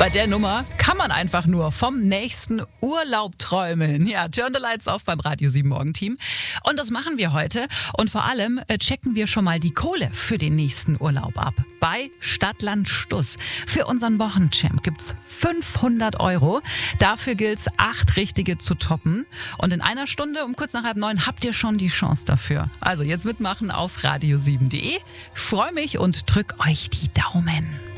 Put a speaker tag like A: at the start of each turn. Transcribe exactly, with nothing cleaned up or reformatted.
A: Bei der Nummer kann man einfach nur vom nächsten Urlaub träumen. Ja, Turn the Lights Off beim Radio sieben Morgenteam. Und das machen wir heute. Und vor allem äh, checken wir schon mal die Kohle für den nächsten Urlaub ab. Bei Stadtland Stuss. Für unseren Wochenchamp gibt's fünfhundert Euro. Dafür gilt's, acht Richtige zu toppen. Und in einer Stunde um kurz nach halb neun habt ihr schon die Chance dafür. Also jetzt mitmachen auf radio sieben punkt de. Freue mich und drück euch die Daumen.